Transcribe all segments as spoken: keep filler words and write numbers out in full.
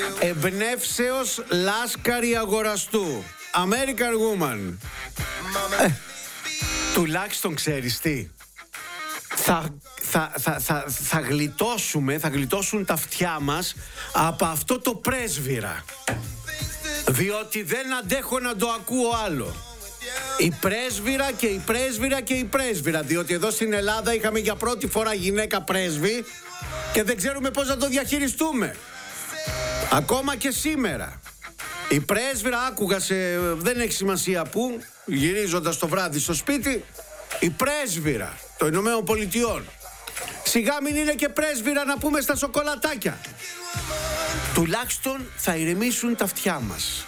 Εμπνεύσεως λάσκαρη αγοραστού. American Woman. ε, Τουλάχιστον ξέρεις τι, θα, θα, θα, θα, θα γλιτώσουμε, θα γλιτώσουν τα αυτιά μας από αυτό το πρέσβυρα. Διότι δεν αντέχω να το ακούω άλλο. Η πρέσβυρα και η πρέσβυρα και η πρέσβυρα. Διότι εδώ στην Ελλάδα είχαμε για πρώτη φορά γυναίκα πρέσβη και δεν ξέρουμε πώς να το διαχειριστούμε. Ακόμα και σήμερα. Η πρέσβυρα άκουγα σε, δεν έχει σημασία που, γυρίζοντας το βράδυ στο σπίτι, η πρέσβυρα των Ηνωμένων Πολιτειών. Σιγά μην είναι και πρέσβυρα να πούμε στα σοκολατάκια. Τουλάχιστον θα ηρεμήσουν τα αυτιά μας.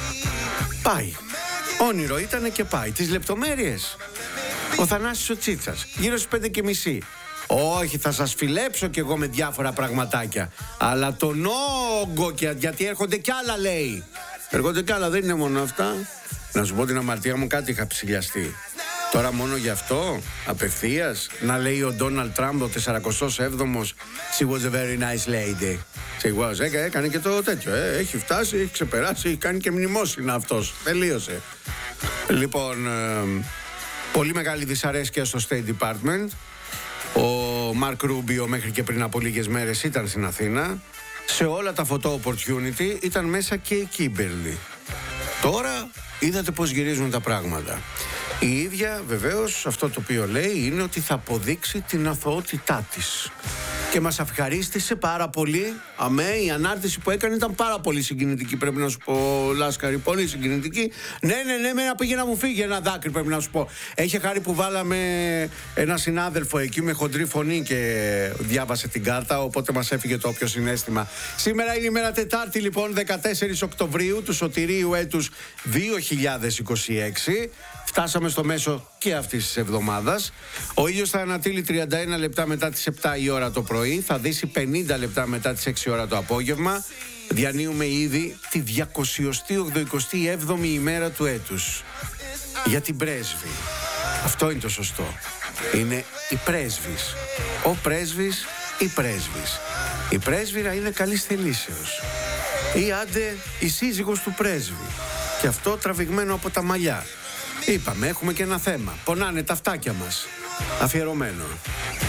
Πάει. Όνειρο ήτανε και πάει. Τις λεπτομέρειες. Ο Θανάσης ο Τσίτσας, γύρω στις πέντε και μισή. Όχι, θα σας φιλέψω κι εγώ με διάφορα πραγματάκια. Αλλά τον όγκο, γιατί έρχονται κι άλλα, λέει. Έρχονται κι άλλα, δεν είναι μόνο αυτά. Να σου πω την αμαρτία μου, κάτι είχα ψηλιαστεί. Τώρα μόνο γι' αυτό, απευθείας, να λέει ο Ντόναλντ Τραμπ ο σαραντά έβδομος She was a very nice lady. She was, Έ, έκανε και το τέτοιο, ε. Έχει φτάσει, έχει ξεπεράσει, έχει κάνει και μνημόσυνα αυτός. Τελείωσε. Λοιπόν, ε, πολύ μεγάλη δυσαρέσκεια στο State Department. Ο Μαρκ Ρούμπιο μέχρι και πριν από λίγες μέρες ήταν στην Αθήνα. Σε όλα τα photo opportunity ήταν μέσα και η Κίμπερλι. Τώρα είδατε πώς γυρίζουν τα πράγματα. Η ίδια βεβαίως αυτό το οποίο λέει είναι ότι θα αποδείξει την αθωότητά της. Και μας ευχαρίστησε πάρα πολύ. Αμέ, η ανάρτηση που έκανε ήταν πάρα πολύ συγκινητική, πρέπει να σου πω, Λάσκαρη. Πολύ συγκινητική. Ναι, ναι, ναι, μένα πήγε να μου φύγει ένα δάκρυ, πρέπει να σου πω. Έχει χάρη που βάλαμε ένα συνάδελφο εκεί με χοντρή φωνή και διάβασε την κάρτα, οπότε μας έφυγε το όποιο συναίσθημα. Σήμερα είναι η μέρα Τετάρτη, λοιπόν, δεκατέσσερις Οκτωβρίου του σωτηρίου έτους δύο χιλιάδες είκοσι έξι. Φτάσαμε στο μέσο και αυτής της εβδομάδας. Ο ήλιος θα ανατείλει τριάντα ένα λεπτά μετά τις επτά η ώρα το πρωί, θα δύσει πενήντα λεπτά μετά τις έξι ώρα το απόγευμα. Διανύουμε ήδη τη διακόσια ογδοηκοστή έβδομη ημέρα του έτους. Για την πρέσβη. Αυτό είναι το σωστό. Είναι η πρέσβης. Ο πρέσβης, η πρέσβης. Η πρέσβυρα είναι καλής θελήσεως. Ή άντε η σύζυγος του πρέσβη. Και αυτό τραβηγμένο από τα μαλλιά. Είπαμε, έχουμε και ένα θέμα. Πονάνε τα αυτάκια μας. Αφιερωμένο.